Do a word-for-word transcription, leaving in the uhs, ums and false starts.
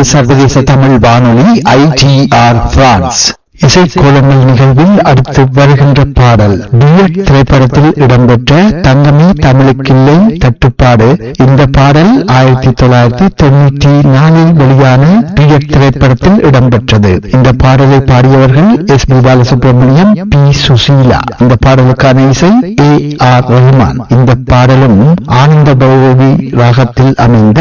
சர்வதேச தமிழ் வானொலி ஐ D R France. இசைக்கோலங்கள் நிகழ்வில் அடுத்து வருகின்ற பாடல் டியட் திரைப்படத்தில் இடம்பெற்ற தங்கமே தமிழுக்கில்லை தட்டுப்பாடு. இந்த பாடல் ஆயிரத்தி தொள்ளாயிரத்தி தொண்ணூற்றி நாலில் வெளியான டியட் திரைப்படத்தில் இடம்பெற்றது. இந்த பாடலை பாடியவர்கள் S B Balasubramaniam, B Susheela. இந்த பாடலுக்கான இசை ஏ ஆர் ரஹ்மான். இந்த பாடலும் ஆனந்த பைரவி ராகத்தில் அமைந்த